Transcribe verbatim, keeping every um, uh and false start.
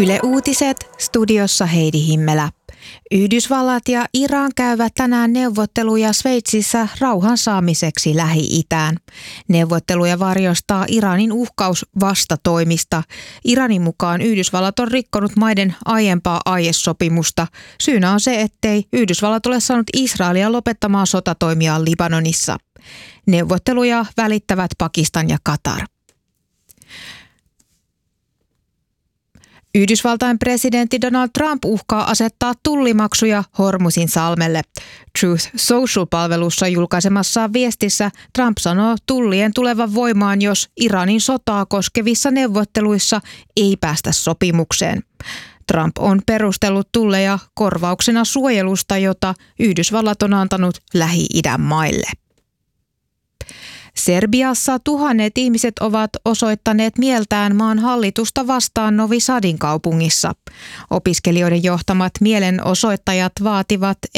Yle Uutiset, studiossa Heidi Himmelä. Yhdysvallat ja Iran käyvät tänään neuvotteluja Sveitsissä rauhan saamiseksi Lähi-itään. Neuvotteluja varjostaa Iranin uhkaus vastatoimista. Iranin mukaan Yhdysvallat on rikkonut maiden aiempaa aiesopimusta. Syynä on se, ettei Yhdysvallat ole saanut Israelia lopettamaan sotatoimiaan Libanonissa. Neuvotteluja välittävät Pakistan ja Katar. Yhdysvaltain presidentti Donald Trump uhkaa asettaa tullimaksuja Hormuzin salmelle. Truth Social-palvelussa julkaisemassaan viestissä Trump sanoo tullien tulevan voimaan, jos Iranin sotaa koskevissa neuvotteluissa ei päästä sopimukseen. Trump on perustellut tulleja korvauksena suojelusta, jota Yhdysvallat on antanut Lähi-idän maille. Serbiassa tuhannet ihmiset ovat osoittaneet mieltään maan hallitusta vastaan Novi Sadin kaupungissa. Opiskelijoiden johtamat mielenosoittajat vaativat